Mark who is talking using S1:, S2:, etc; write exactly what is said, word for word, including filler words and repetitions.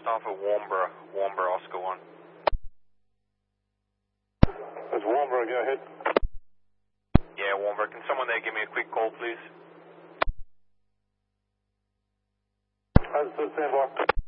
S1: off at Warnborough, Warnborough, Oscar one.
S2: That's Warnborough, go ahead.
S1: Yeah, Warnborough. Can someone there give me a quick call, please?
S2: Understood, stand by.